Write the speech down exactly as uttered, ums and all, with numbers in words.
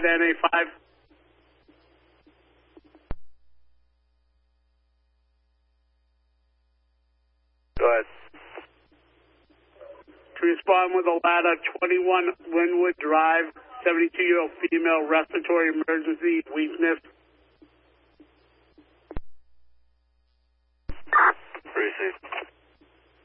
at N A five. Go ahead. To respond with a ladder, twenty-one Linwood Drive, seventy-two-year-old female, respiratory emergency, weakness,